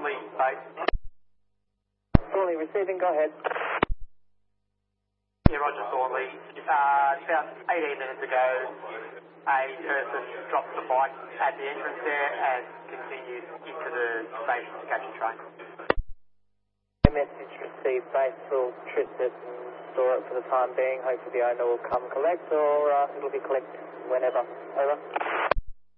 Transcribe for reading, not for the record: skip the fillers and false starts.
Thornley base. Thornley receiving, go ahead. Yeah, Roger Thornley. About 18 minutes ago, a person dropped the bike at the entrance there and continued into the station to catch a train. A message received, base will trip it and store it for the time being. Hopefully the owner will come collect, or it'll be collected whenever. Over.